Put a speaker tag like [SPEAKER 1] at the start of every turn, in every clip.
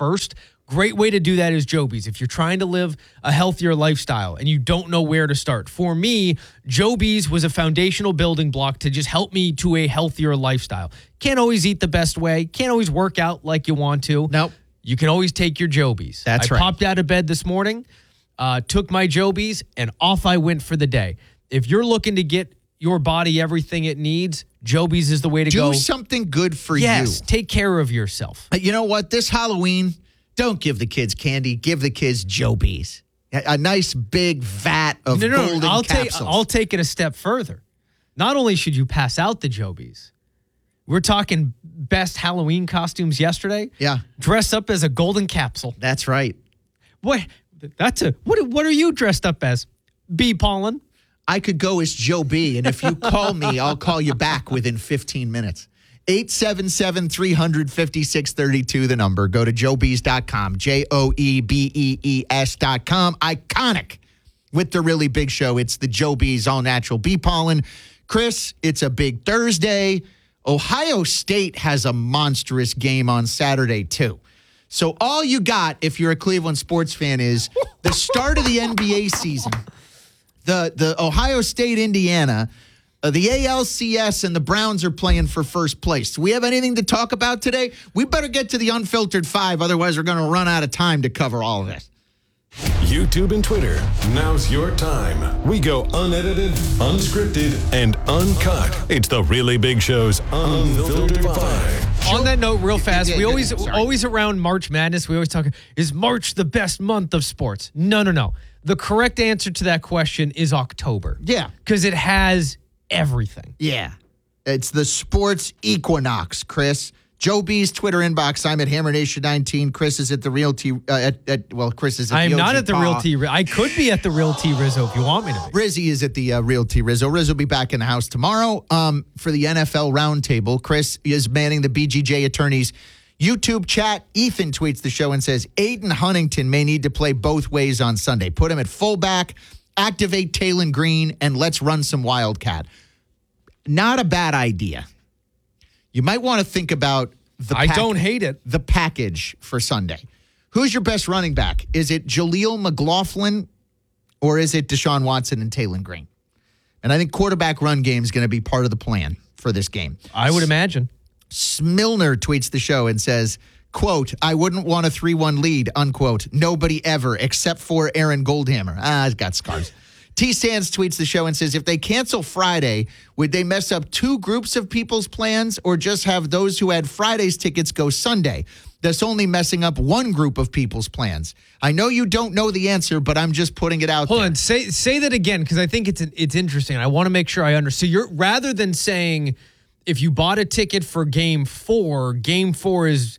[SPEAKER 1] first, great way to do that is Joby's. If you're trying to live a healthier lifestyle and you don't know where to start. For me, Joby's was a foundational building block to just help me to a healthier lifestyle. Can't always eat the best way. Can't always work out like you want to.
[SPEAKER 2] Nope.
[SPEAKER 1] You can always take your Joby's.
[SPEAKER 2] That's right.
[SPEAKER 1] I popped out of bed this morning, took my Joby's, and off I went for the day. If you're looking to get your body everything it needs, Joby's is the way to go.
[SPEAKER 2] Do something good for you.
[SPEAKER 1] Yes, take care of yourself.
[SPEAKER 2] You know what? This Halloween, don't give the kids candy. Give the kids Joby's. A nice big vat of golden capsules.
[SPEAKER 1] I'll take it a step further. Not only should you pass out the Joby's, we're talking best Halloween costumes yesterday.
[SPEAKER 2] Yeah.
[SPEAKER 1] Dress up as a golden capsule.
[SPEAKER 2] That's right.
[SPEAKER 1] What are you dressed up as? Bee pollen?
[SPEAKER 2] I could go as Joe B, and if you call me, I'll call you back within 15 minutes. 877-300-5632, the number. Go to joebees.com, JOEBEES.com. Iconic with the really big show. It's the Joe Bees all-natural bee pollen. Chris, it's a big Thursday. Ohio State has a monstrous game on Saturday, too. So all you got, if you're a Cleveland sports fan, is the start of the NBA season. The Ohio State, Indiana, the ALCS, and the Browns are playing for first place. Do we have anything to talk about today? We better get to the Unfiltered 5, otherwise we're going to run out of time to cover all of this.
[SPEAKER 3] YouTube and Twitter, now's your time. We go unedited, unscripted, and uncut. It's the Really Big Show's Unfiltered 5.
[SPEAKER 1] On that note, real fast,
[SPEAKER 2] Yeah,
[SPEAKER 1] we
[SPEAKER 2] sorry.
[SPEAKER 1] always around March Madness, we always talk, is March the best month of sports? No. The correct answer to that question is October.
[SPEAKER 2] Yeah.
[SPEAKER 1] Because it has everything.
[SPEAKER 2] Yeah. It's the sports equinox, Chris. Joe B's Twitter inbox. I'm at HammerNation19. Chris is at the Real T. Chris is at
[SPEAKER 1] I am
[SPEAKER 2] the
[SPEAKER 1] not
[SPEAKER 2] OG
[SPEAKER 1] at the Real T. I could be at the Real T Rizzo if you want me to be.
[SPEAKER 2] Rizzy is at the Real T Rizzo. Rizzo will be back in the house tomorrow for the NFL Roundtable. Chris is manning the BGJ attorneys YouTube chat. Ethan tweets the show and says, Aiden Huntington may need to play both ways on Sunday. Put him at fullback, activate Taylon Green, and let's run some Wildcat. Not a bad idea. You might want to think about
[SPEAKER 1] I don't hate it.
[SPEAKER 2] the package for Sunday. Who's your best running back? Is it Jaleel McLaughlin or is it Deshaun Watson and Taylon Green? And I think quarterback run game is going to be part of the plan for this game.
[SPEAKER 1] I would imagine.
[SPEAKER 2] Smilner tweets the show and says, quote, I wouldn't want a 3-1 lead, unquote. Nobody ever, except for Aaron Goldhammer. He's got scars. T. Sands tweets the show and says, if they cancel Friday, would they mess up two groups of people's plans or just have those who had Friday's tickets go Sunday? That's only messing up one group of people's plans. I know you don't know the answer, but I'm just putting it out there.
[SPEAKER 1] Hold on. Say that again, because I think it's interesting. I want to make sure I understand. So you're rather than saying if you bought a ticket for Game 4, Game 4's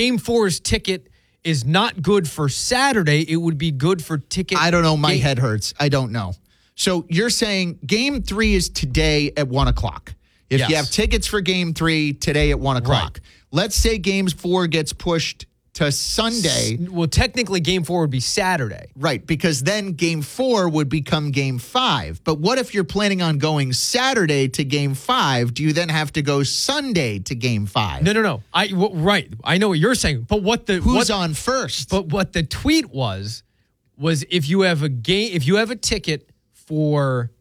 [SPEAKER 1] ticket is not good for Saturday, it would be good for ticket.
[SPEAKER 2] I don't know. My head hurts. I don't know. So you're saying Game 3 is today at 1 o'clock. If you have tickets for Game 3 today at 1 o'clock, let's say Game 4 gets pushed to Sunday.
[SPEAKER 1] Well, technically Game 4 would be Saturday.
[SPEAKER 2] Right, because then Game 4 would become Game 5. But what if you're planning on going Saturday to Game 5? Do you then have to go Sunday to Game 5?
[SPEAKER 1] No. Right. I know what you're saying. But
[SPEAKER 2] who's on first?
[SPEAKER 1] But what the tweet was if you have a ticket for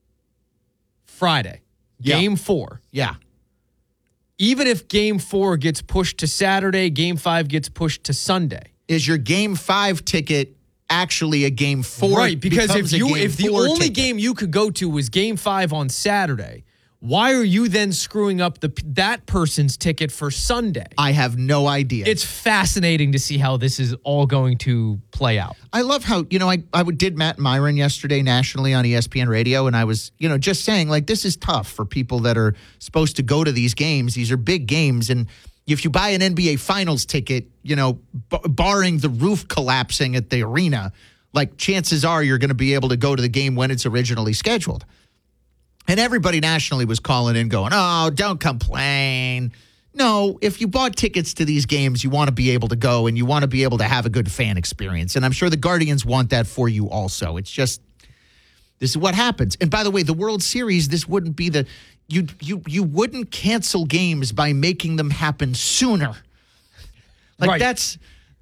[SPEAKER 1] Friday, Game 4.
[SPEAKER 2] Yeah.
[SPEAKER 1] Even if Game 4 gets pushed to Saturday, Game 5 gets pushed to Sunday.
[SPEAKER 2] Is your Game 5 ticket actually a Game 4?
[SPEAKER 1] Right, because if the only
[SPEAKER 2] ticket.
[SPEAKER 1] game you could go to was Game 5 on Saturday, why are you then screwing up that person's ticket for Sunday?
[SPEAKER 2] I have no idea.
[SPEAKER 1] It's fascinating to see how this is all going to play out.
[SPEAKER 2] I love how, I did Matt Myron yesterday nationally on ESPN Radio, and I was, just saying, this is tough for people that are supposed to go to these games. These are big games, and if you buy an NBA Finals ticket, barring the roof collapsing at the arena, chances are you're going to be able to go to the game when it's originally scheduled. And everybody nationally was calling in going, oh, don't complain. No, if you bought tickets to these games, you want to be able to go and you want to be able to have a good fan experience. And I'm sure the Guardians want that for you also. It's just, this is what happens. And by the way, the World Series, this wouldn't be you wouldn't cancel games by making them happen sooner.
[SPEAKER 1] Right.